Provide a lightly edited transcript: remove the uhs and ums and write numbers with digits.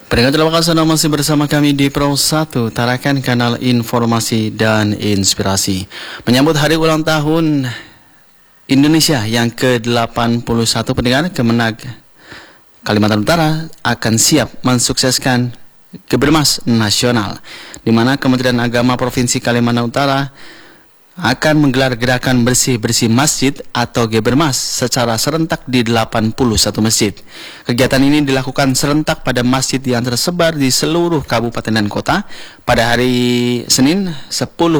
Pendengar terima kasih masih bersama kami di Pro 1, Tarakan Kanal Informasi dan Inspirasi. Menyambut hari ulang tahun Indonesia yang ke-81, pendengar, Kemenag Kalimantan Utara akan siap mensukseskan Gebermas Nasional, di mana Kementerian Agama Provinsi Kalimantan Utara akan menggelar gerakan bersih-bersih masjid atau Gebermas secara serentak di 81 masjid. Kegiatan ini dilakukan serentak pada masjid yang tersebar di seluruh kabupaten dan kota pada hari Senin 10